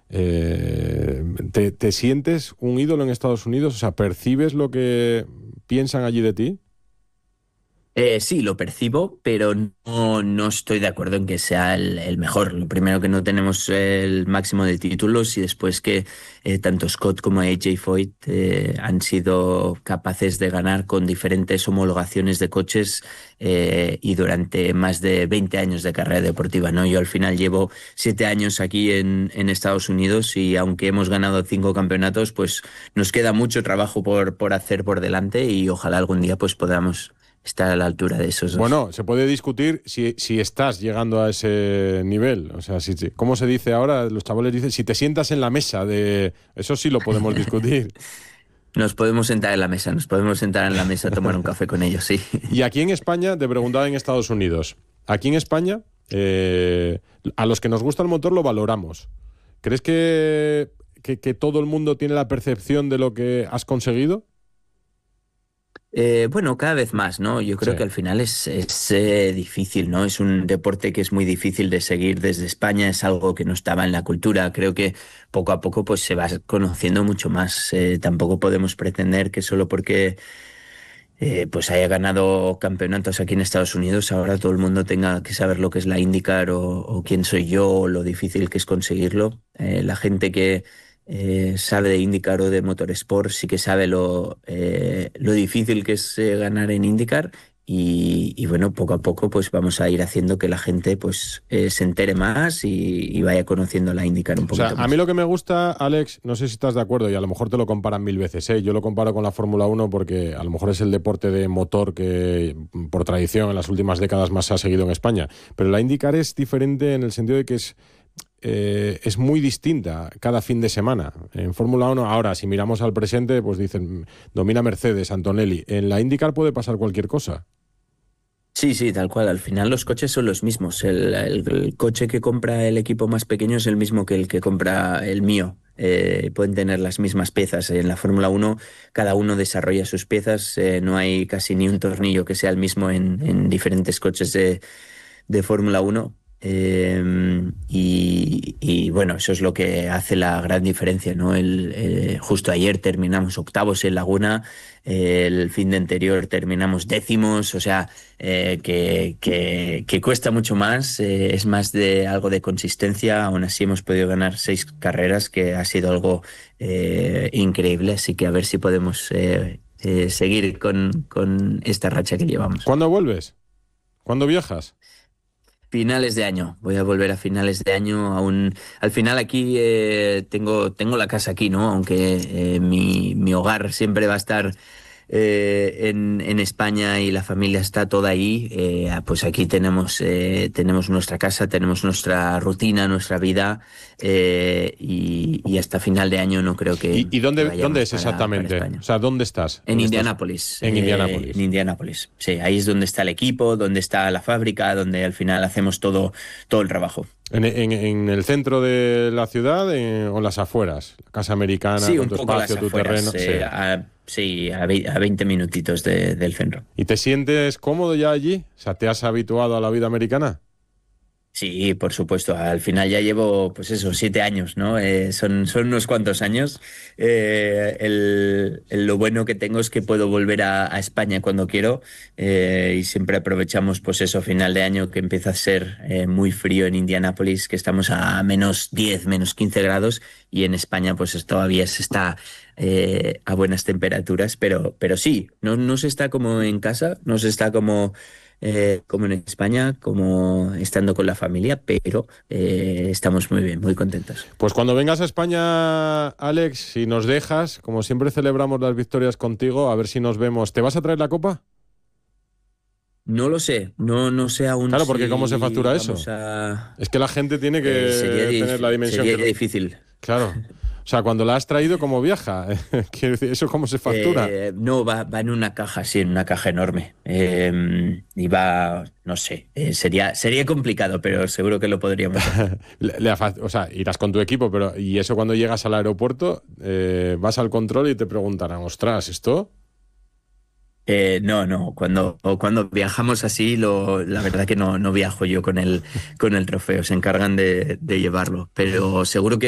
¿Te sientes un ídolo en Estados Unidos? O sea, ¿percibes lo que piensan allí de ti? Sí, lo percibo, pero no estoy de acuerdo en que sea el mejor. Lo primero, que no tenemos el máximo de títulos, y después que tanto Scott como AJ Foyt han sido capaces de ganar con diferentes homologaciones de coches y durante más de 20 años de carrera deportiva, ¿no? Yo al final llevo 7 años aquí en Estados Unidos, y aunque hemos ganado 5 campeonatos, pues nos queda mucho trabajo por hacer por delante, y ojalá algún día pues podamos estar a la altura de esos dos. Bueno, se puede discutir si estás llegando a ese nivel. O sea, ¿cómo se dice ahora? Los chavales dicen, si te sientas en la mesa de... Eso sí lo podemos discutir. Nos podemos sentar en la mesa, nos podemos sentar en la mesa a tomar un café con ellos, sí. Y aquí en España, te preguntaba en Estados Unidos. Aquí en España, a los que nos gusta el motor lo valoramos. ¿Crees que todo el mundo tiene la percepción de lo que has conseguido? Bueno, cada vez más, ¿no? Yo Sí. creo que al final es difícil, ¿no? Es un deporte que es muy difícil de seguir desde España, es algo que no estaba en la cultura. Creo que poco a poco pues se va conociendo mucho más. Tampoco podemos pretender que solo porque pues haya ganado campeonatos aquí en Estados Unidos, ahora todo el mundo tenga que saber lo que es la IndyCar o quién soy yo o lo difícil que es conseguirlo. La gente que sabe de IndyCar o de motorsport sí que sabe lo difícil que es ganar en IndyCar, y bueno, poco a poco pues vamos a ir haciendo que la gente pues se entere más y vaya conociendo la IndyCar un O sea, poquito a mí más. lo que me gusta, Alex, no sé si estás de acuerdo, y a lo mejor te lo comparan mil veces, ¿eh? Yo lo comparo con la Fórmula 1 porque a lo mejor es el deporte de motor que por tradición en las últimas décadas más se ha seguido en España. Pero la IndyCar es diferente en el sentido de que es muy distinta cada fin de semana. En Fórmula 1, ahora, si miramos al presente, pues dicen, domina Mercedes, Antonelli. En la IndyCar puede pasar cualquier cosa. Sí, sí, tal cual. Al final los coches son los mismos. El coche que compra el equipo más pequeño es el mismo que el que compra el mío. Pueden tener las mismas piezas. En la Fórmula 1 cada uno desarrolla sus piezas. No hay casi ni un tornillo que sea el mismo en diferentes coches de Fórmula 1. Y bueno, eso es lo que hace la gran diferencia, ¿no? Justo ayer terminamos octavos en Laguna, el fin de anterior terminamos décimos, o sea, que cuesta mucho más, es más de algo de consistencia. Aún así hemos podido ganar 6 carreras, que ha sido algo increíble, así que a ver si podemos seguir con esta racha que llevamos. ¿Cuándo vuelves? ¿Cuándo viajas? Finales de año, voy a volver a finales de año. Aún, al final aquí tengo la casa aquí, ¿no? Aunque mi hogar siempre va a estar en España y la familia está toda ahí, pues aquí tenemos nuestra casa, tenemos nuestra rutina, nuestra vida, y hasta final de año no creo ¿Y que dónde vayamos es para exactamente? O España. sea, ¿dónde estás? En Indianápolis, En en Indianápolis. Indianápolis. Sí, ahí es donde está el equipo, donde está la fábrica, donde al final hacemos todo el trabajo. En el centro de la ciudad o en las afueras. La casa americana, Sí, con un tu poco a las espacio, tu terreno. afueras, Sí. sí, a 20 minutitos del centro. ¿Y te sientes cómodo ya allí? O sea, ¿te has habituado a la vida americana? Sí, por supuesto. Al final ya llevo, pues eso, 7 años, ¿no? Son unos cuantos años. Lo bueno que tengo es que puedo volver a España cuando quiero, y siempre aprovechamos, pues eso, final de año, que empieza a ser muy frío en Indianápolis, que estamos a -10, -15 grados, y en España pues todavía se está a buenas temperaturas, pero sí, no se está como en casa, no se está como en España, como estando con la familia, pero estamos muy bien, muy contentos. Pues cuando vengas a España, Alex, si nos dejas, como siempre celebramos las victorias contigo, a ver si nos vemos. ¿Te vas a traer la copa? No lo sé, no sé aún Claro, porque ¿cómo se si factura vamos eso? a... Es que la gente tiene sería, que tener la dimensión sería que... difícil. Claro. O sea, cuando la has traído, ¿cómo viaja? Quiero decir, ¿eso cómo se factura? No, va en una caja, sí, en una caja enorme. Y va, no sé, sería complicado, pero seguro que lo podríamos hacer. O sea, irás con tu equipo, pero ¿y eso cuando llegas al aeropuerto? Vas al control y te preguntarán, ostras, ¿esto? No, cuando viajamos así, la verdad que no viajo yo con el trofeo, se encargan de llevarlo, pero seguro que